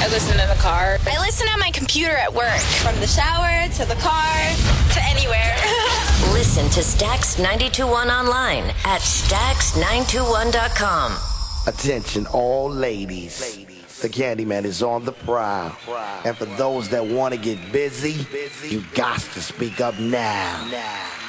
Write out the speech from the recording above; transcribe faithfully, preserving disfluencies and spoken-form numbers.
listen in the car. I listen on my computer at work. From the shower to the car to anywhere. Listen to Stax ninety-two point one online at stax nine two one dot com. Attention all ladies. The Candyman is on the prowl. And for those that want to get busy, you got to speak up now.